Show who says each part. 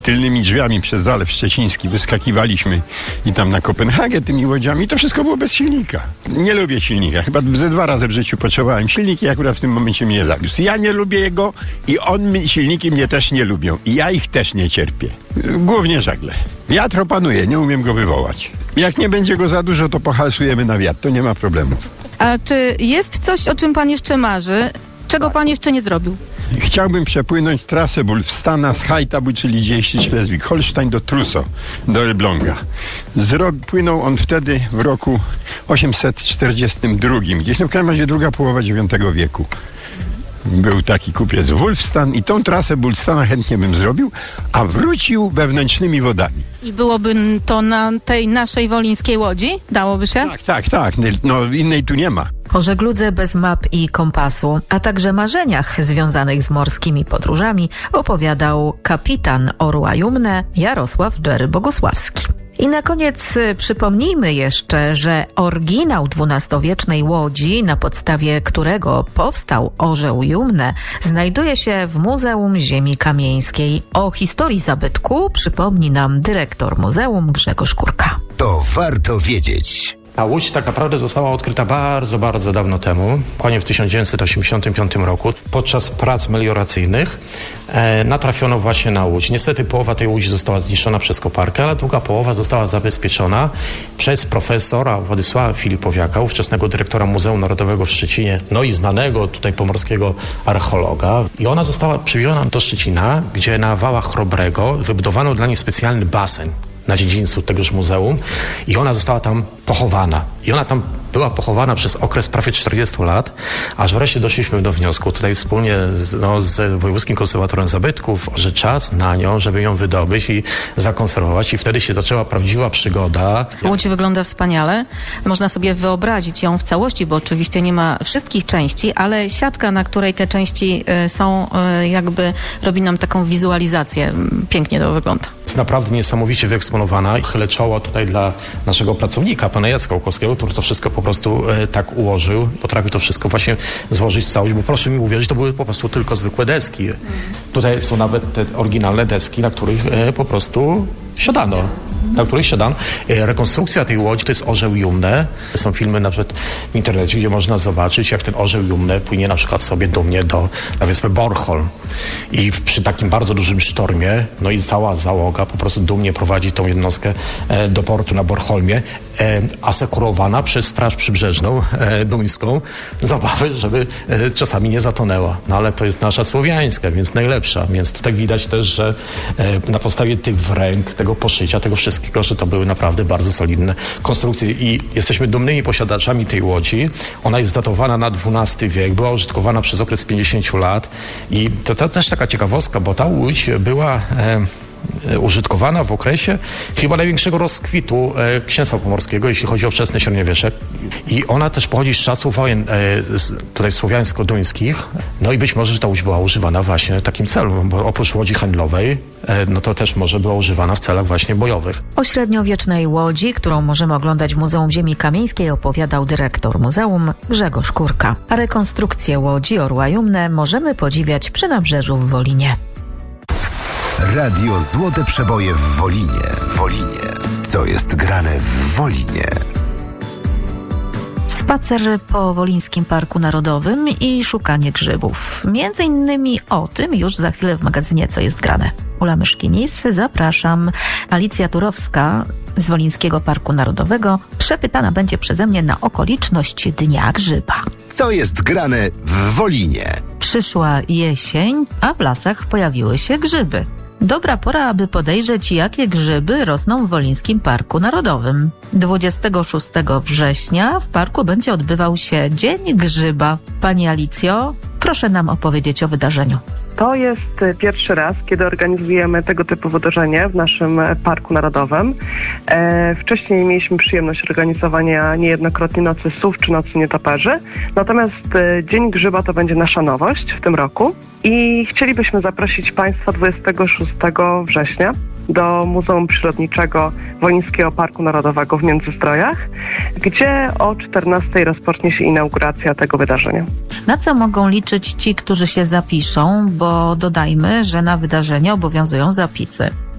Speaker 1: Tylnymi drzwiami przez Zalew Szczeciński wyskakiwaliśmy i tam na Kopenhagę tymi łodziami. To wszystko było bez silnika. Nie lubię silnika. Chyba ze 2 razy w życiu potrzebowałem silnik i akurat w tym momencie mnie zawiózł. Ja nie lubię jego i silniki mnie też nie lubią. I ja ich też nie cierpię. Głównie żagle. Wiatr opanuje, nie umiem go wywołać. Jak nie będzie go za dużo, to pohalsujemy na wiatr. To nie ma problemów.
Speaker 2: A czy jest coś, o czym pan jeszcze marzy? Czego pan jeszcze nie zrobił?
Speaker 1: Chciałbym przepłynąć trasę Wulfstana z Haithabu, czyli dziś Schleswig-Holstein, do Truso, do Elbląga. Płynął on wtedy w roku 842, gdzieś w każdym razie druga połowa IX wieku. Był taki kupiec Wulfstan i tą trasę Wulfstana chętnie bym zrobił, a wrócił wewnętrznymi wodami.
Speaker 2: I byłoby to na tej naszej wolińskiej łodzi? Dałoby się?
Speaker 1: Tak. No innej tu nie ma.
Speaker 3: O żegludze bez map i kompasu, a także marzeniach związanych z morskimi podróżami opowiadał kapitan Orła Jumne Jarosław Jerry Bogusławski. I na koniec przypomnijmy jeszcze, że oryginał XII-wiecznej łodzi, na podstawie którego powstał orzeł Jumne, znajduje się w Muzeum Ziemi Kamieńskiej. O historii zabytku przypomni nam dyrektor muzeum Grzegorz Kurka.
Speaker 4: To warto wiedzieć.
Speaker 5: Ta łódź tak naprawdę została odkryta bardzo dawno temu, dokładnie w 1985 roku, podczas prac melioracyjnych natrafiono właśnie na łódź. Niestety połowa tej łodzi została zniszczona przez koparkę, ale druga połowa została zabezpieczona przez profesora Władysława Filipowiaka, ówczesnego dyrektora Muzeum Narodowego w Szczecinie, no i znanego tutaj pomorskiego archeologa. I ona została przywieziona do Szczecina, gdzie na wałach Chrobrego wybudowano dla niej specjalny basen na dziedzińcu tegoż muzeum i ona została tam pochowana. I ona tam była pochowana przez okres prawie 40 lat, aż wreszcie doszliśmy do wniosku tutaj wspólnie z Wojewódzkim Konserwatorem Zabytków, że czas na nią, żeby ją wydobyć i zakonserwować. I wtedy się zaczęła prawdziwa przygoda.
Speaker 2: Łódź wygląda wspaniale. Można sobie wyobrazić ją w całości, bo oczywiście nie ma wszystkich części, ale siatka, na której te części są, jakby robi nam taką wizualizację. Pięknie to wygląda.
Speaker 5: Jest naprawdę niesamowicie wyeksponowana. Chylę czoła tutaj dla naszego pracownika, pana Jacka Łukowskiego, który to wszystko po prostu tak ułożył. Potrafił to wszystko właśnie złożyć w całość, bo proszę mi uwierzyć, to były po prostu tylko zwykłe deski. Tutaj są nawet te oryginalne deski, na których po prostu siadano. Rekonstrukcja tej łodzi to jest orzeł Jumne. Są filmy na przykład w internecie, gdzie można zobaczyć, jak ten orzeł Jumne płynie na przykład sobie dumnie na wyspę Bornholm. I przy takim bardzo dużym sztormie, no i cała załoga po prostu dumnie prowadzi tą jednostkę do portu na Bornholmie, asekurowana przez Straż Przybrzeżną duńską z obawy, żeby czasami nie zatonęła. No ale to jest nasza słowiańska, więc najlepsza. Więc tutaj widać też, że na podstawie tych wręk, tego poszycia, tego wszystkiego, że to były naprawdę bardzo solidne konstrukcje i jesteśmy dumnymi posiadaczami tej łodzi. Ona jest datowana na XII wiek, była użytkowana przez okres 50 lat i to też taka ciekawostka, bo ta łódź była użytkowana w okresie chyba największego rozkwitu księstwa pomorskiego, jeśli chodzi o wczesne średniowiecze. I ona też pochodzi z czasów wojen tutaj słowiańsko-duńskich. No i być może, że ta łódź była używana właśnie w takim celu, bo oprócz łodzi handlowej, no to też może była używana w celach właśnie bojowych.
Speaker 3: O średniowiecznej łodzi, którą możemy oglądać w Muzeum Ziemi Kamieńskiej, opowiadał dyrektor muzeum Grzegorz Kurka. A rekonstrukcję łodzi Orła Jumne możemy podziwiać przy Nabrzeżu w Wolinie.
Speaker 4: Radio Złote Przeboje w Wolinie. Co jest grane w Wolinie?
Speaker 3: Spacer po Wolińskim Parku Narodowym i szukanie grzybów. Między innymi o tym już za chwilę w magazynie Co jest grane. Ula Myszkinis, zapraszam. Alicja Turowska z Wolińskiego Parku Narodowego przepytana będzie przeze mnie na okoliczność Dnia Grzyba.
Speaker 4: Co jest grane w Wolinie?
Speaker 3: Przyszła jesień, a w lasach pojawiły się grzyby. Dobra pora, aby podejrzeć, jakie grzyby rosną w Wolińskim Parku Narodowym. 26 września w parku będzie odbywał się Dzień Grzyba. Pani Alicjo, proszę nam opowiedzieć o wydarzeniu.
Speaker 6: To jest pierwszy raz, kiedy organizujemy tego typu wydarzenie w naszym Parku Narodowym. Wcześniej mieliśmy przyjemność organizowania niejednokrotnie Nocy Sów czy Nocy Nietoperzy. Natomiast Dzień Grzyba to będzie nasza nowość w tym roku. I chcielibyśmy zaprosić Państwa 26 września do Muzeum Przyrodniczego Wolińskiego Parku Narodowego w Międzyzdrojach, gdzie o 14:00 rozpocznie się inauguracja tego wydarzenia.
Speaker 3: Na co mogą liczyć ci, którzy się zapiszą, bo dodajmy, że na wydarzenie obowiązują zapisy.